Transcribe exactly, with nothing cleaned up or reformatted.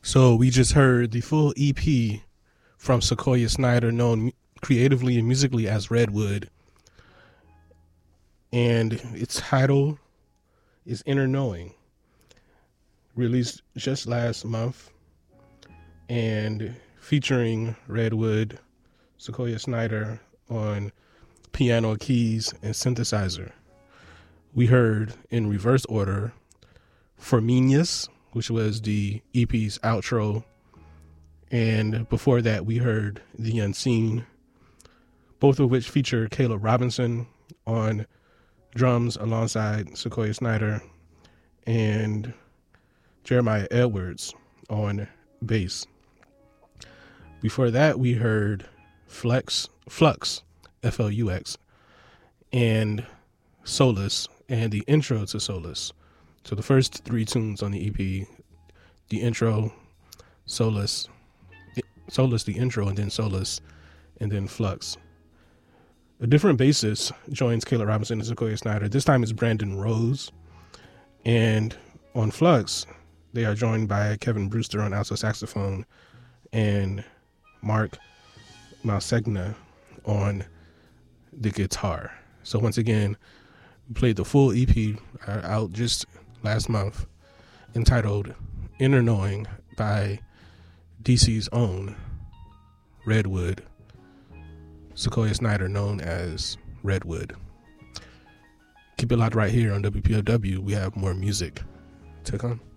So we just heard the full E P from Sequoia Snyder, known creatively and musically as Redwood. And its title is Inner Knowing, released just last month and featuring Redwood, Sequoia Snyder on piano, keys, and synthesizer. We heard in reverse order Forminius, which was the E P's outro, and before that we heard The Unseen, both of which feature Caleb Robinson on drums alongside Sequoia Snyder and Jeremiah Edwards on bass. Before that we heard Flex, Flux, F L U X, and Solace, and the intro to Solace. So the first three tunes on the E P, the intro, Solace, Solace, the intro, and then Solace, and then Flux. A different bassist joins Caleb Robinson and Sequoia Snyder. This time it's Brandon Rose. And on Flux, they are joined by Kevin Brewster on alto saxophone and Mark Malsegna on the guitar. So once again, we played the full E P uh, out just last month, entitled Inner Knowing by D C's own Redwood, Sequoia Snyder, known as Redwood. Keep it locked right here on W P O W. We have more music to come.